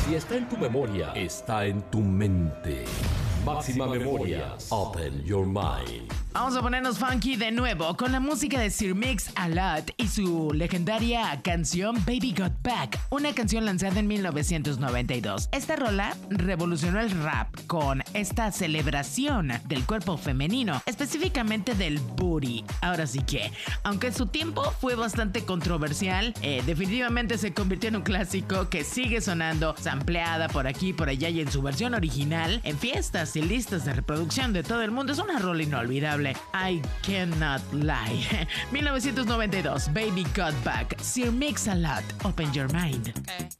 Si está en tu memoria, está en tu mente. Máxima Memorias. Open your mind. Vamos a ponernos funky de nuevo con la música de Sir Mix-a-Lot y su legendaria canción Baby Got Back, una canción lanzada en 1992. Esta rola revolucionó el rap con esta celebración del cuerpo femenino, específicamente del booty. Ahora sí que, aunque en su tiempo fue bastante controversial, definitivamente se convirtió en un clásico que sigue sonando, sampleada por aquí, por allá y en su versión original, en fiestas y listas de reproducción de todo el mundo. Es una rola inolvidable. I Cannot Lie. 1992, Baby Got Back, Sir Mix-a-Lot, Open Your Mind. Okay.